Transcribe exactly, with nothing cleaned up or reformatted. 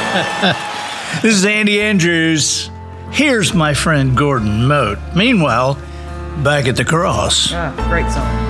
This is Andy Andrews. Here's my friend Gordon Mote. Meanwhile, back at the cross. Ah, great song.